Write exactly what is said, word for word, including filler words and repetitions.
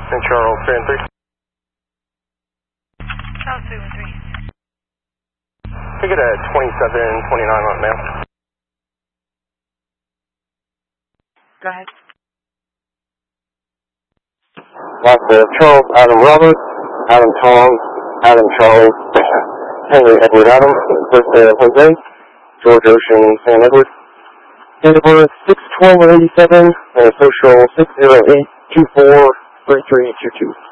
Saint Charles, three and three. Charles, three one three. Ticket at twenty-seven twenty-nine on mail. Go ahead. Lots of Charles, Adam Robert, Adam Tom, Adam Charles, Henry Edward Adam, Jose Jose, George Ocean San Edward. Date of birth six twelve eighty-seven, and a social six zero eight two four three three two two.